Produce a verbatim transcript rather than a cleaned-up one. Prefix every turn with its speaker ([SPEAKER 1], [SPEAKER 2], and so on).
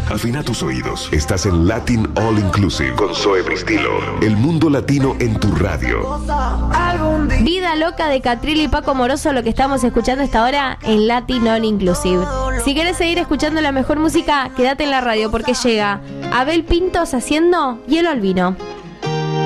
[SPEAKER 1] Afina tus oídos. Estás en Latin All Inclusive con Zoe Bristilo. El mundo latino en tu radio.
[SPEAKER 2] Vida loca de Catril y Paco Moroso, lo que estamos escuchando esta hora en Latin All Inclusive. Si querés seguir escuchando la mejor música, quédate en la radio porque llega Abel Pintos haciendo Hielo al Vino.